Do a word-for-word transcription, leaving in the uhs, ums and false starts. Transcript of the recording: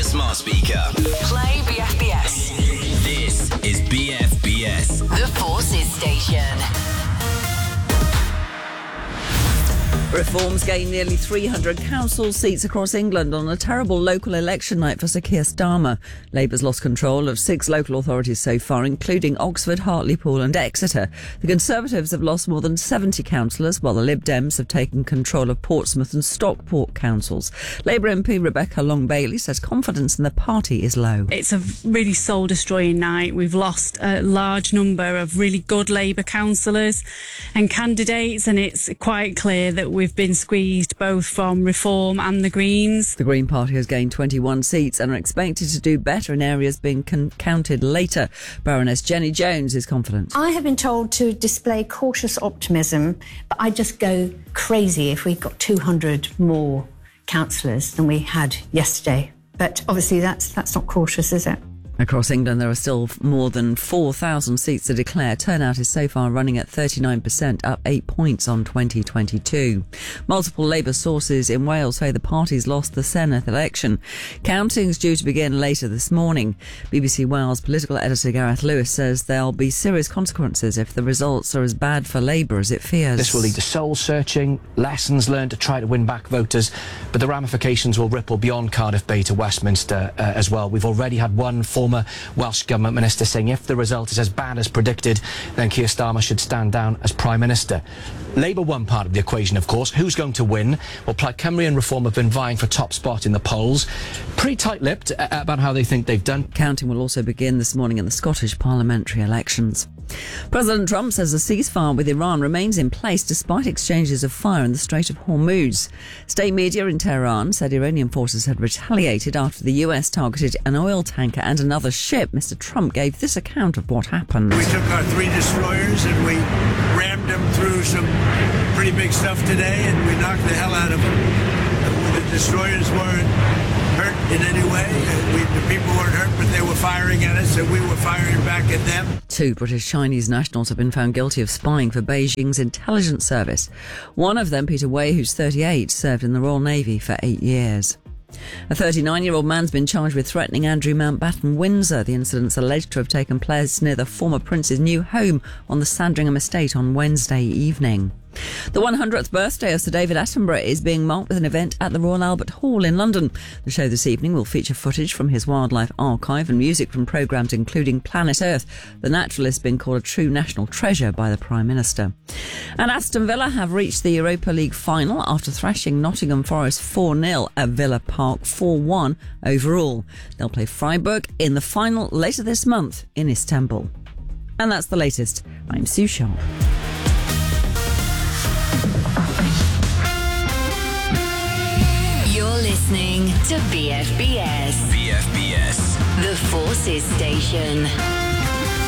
smart speaker. Play B F B S. This is B F B S. The Forces Station. Reforms gain nearly three hundred council seats across England on a terrible local election night for Sir Keir Starmer. Labour's lost control of six local authorities so far, including Oxford, Hartlepool and Exeter. The Conservatives have lost more than seventy councillors, while the Lib Dems have taken control of Portsmouth and Stockport councils. Labour M P Rebecca Long-Bailey says confidence in the party is low. It's a really soul-destroying night. We've lost a large number of really good Labour councillors and candidates, and it's quite clear that we've been squeezed both from Reform and the Greens. The Green Party has gained twenty-one seats and are expected to do better in areas being con- counted later. Baroness Jenny Jones is confident. I have been told to display cautious optimism, but I'd just go crazy if we got two hundred more councillors than we had yesterday. But obviously that's that's not cautious, is it? Across England, there are still more than four thousand seats to declare. Turnout is so far running at thirty-nine percent, up eight points on twenty twenty-two. Multiple Labour sources in Wales say the party's lost the Senedd election. Counting's due to begin later this morning. B B C Wales political editor Gareth Lewis says there'll be serious consequences if the results are as bad for Labour as it fears. This will lead to soul-searching, lessons learned to try to win back voters, but the ramifications will ripple beyond Cardiff Bay to Westminster uh, as well. We've already had one former Welsh Government minister saying if the result is as bad as predicted, then Keir Starmer should stand down as Prime Minister. Labour won part of the equation, of course. Who's going to win? Well, Plaid Cymru and Reform have been vying for top spot in the polls. Pretty tight-lipped about how they think they've done. Counting will also begin this morning in the Scottish parliamentary elections. President Trump says a ceasefire with Iran remains in place despite exchanges of fire in the Strait of Hormuz. State media in Tehran said Iranian forces had retaliated after the U S targeted an oil tanker and another ship. Mister Trump gave this account of what happened. We took our three destroyers and we rammed them through some pretty big stuff today, and we knocked the hell out of them. The destroyers weren't hurt in any way. We, the people weren't hurt, but they were firing at us and we were firing back at them. Two British Chinese nationals have been found guilty of spying for Beijing's intelligence service. One of them, Peter Wei, who's thirty-eight, served in the Royal Navy for eight years. A thirty-nine-year-old man's been charged with threatening Andrew Mountbatten Windsor. The incident's alleged to have taken place near the former prince's new home on the Sandringham estate on Wednesday evening. The one hundredth birthday of Sir David Attenborough is being marked with an event at the Royal Albert Hall in London. The show this evening will feature footage from his wildlife archive and music from programmes including Planet Earth. The naturalist being called a true national treasure by the Prime Minister. And Aston Villa have reached the Europa League final after thrashing Nottingham Forest four nil at Villa Park four one overall. They'll play Freiburg in the final later this month in Istanbul. And that's the latest. I'm Sue Shaw. You're listening to B F B S. B F B S. The Forces Station.